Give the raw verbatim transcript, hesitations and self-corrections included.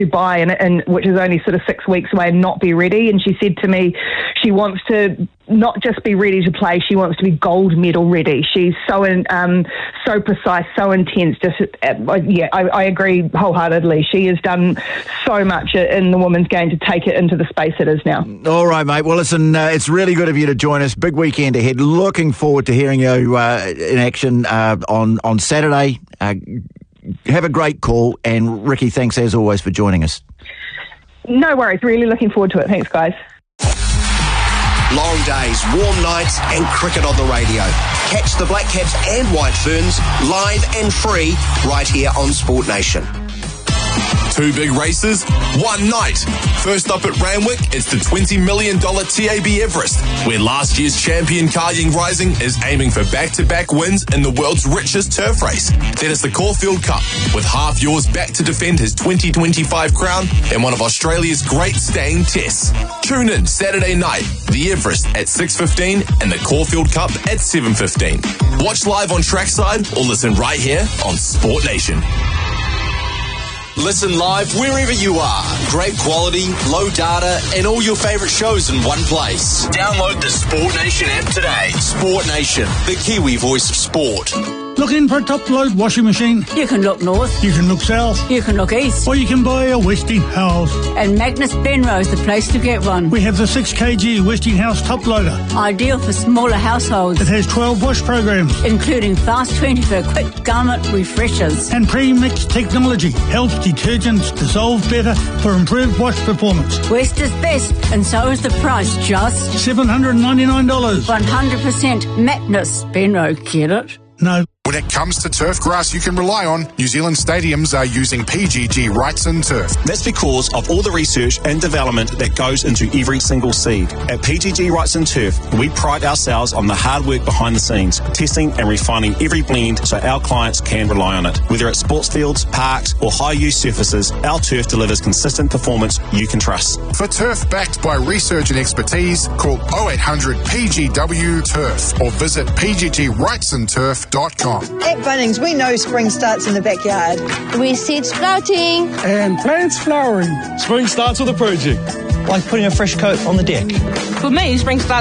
Dubai, and, and which is only sort of six weeks away, and not be ready. And she said to me, she wants to not just be ready to play; she wants to be gold medal ready. She's so in, um, so precise, so intense. Just uh, yeah, I, I agree wholeheartedly. She has done so much in the women's game to take it into the space it is now. All right, mate. Well, listen, uh, it's really good of you to join us. Big weekend ahead. Looking forward to hearing you uh, in action uh, on on Saturday. Uh, Have a great call, and Ricky, thanks as always for joining us. No worries, really looking forward to it. Thanks, guys. Long days, warm nights and cricket on the radio. Catch the Black Caps and White Ferns live and free right here on Sport Nation. Two big races, one night. First up at Randwick, it's the twenty million dollars T A B Everest, where last year's champion Kalying Rising is aiming for back-to-back wins in the world's richest turf race. Then it's the Caulfield Cup, with half yours back to defend his twenty twenty-five crown in one of Australia's great staying tests. Tune in Saturday night, the Everest at six fifteen and the Caulfield Cup at seven fifteen. Watch live on Trackside or listen right here on Sport Nation. Listen live wherever you are. Great quality, low data, and all your favourite shows in one place. Download the Sport Nation app today. Sport Nation, the Kiwi voice of sport. Looking for a top-load washing machine? You can look north. You can look south. You can look east. Or you can buy a Westinghouse. And Magnus Benrose, the place to get one. We have the six kilogram Westinghouse top loader. Ideal for smaller households. It has twelve wash programs. Including Fast twenty for quick garment refreshers. And pre-mix technology helps detergents dissolve better for improved wash performance. West is best, and so is the price, just seven hundred ninety-nine dollars. one hundred percent Magnus Benrose, get it? No. When it comes to turf grass you can rely on, New Zealand stadiums are using P G G Wrightson Turf. That's because of all the research and development that goes into every single seed. At P G G Wrightson Turf, we pride ourselves on the hard work behind the scenes, testing and refining every blend so our clients can rely on it. Whether it's sports fields, parks or high-use surfaces, our turf delivers consistent performance you can trust. For turf backed by research and expertise, call oh eight hundred P G W Turf or visit p g g wrightson turf dot com. At Bunnings, we know spring starts in the backyard. We seed sprouting. And plants flowering. Spring starts with a project. Like putting a fresh coat on the deck. For me, spring starts